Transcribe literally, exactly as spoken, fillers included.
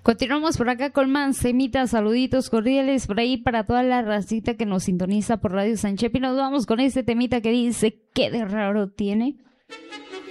Continuamos por acá con más semitas, saluditos cordiales por ahí para toda la racita que nos sintoniza por Radio Sanchep y nos vamos con este temita que dice ¿qué de raro tiene?